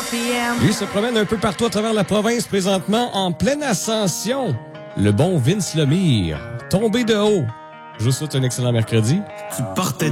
Lui se promène un peu partout à travers la province présentement en pleine ascension. Le bon Vince Lemire, tombé de haut. Je vous souhaite un excellent mercredi. Tu portais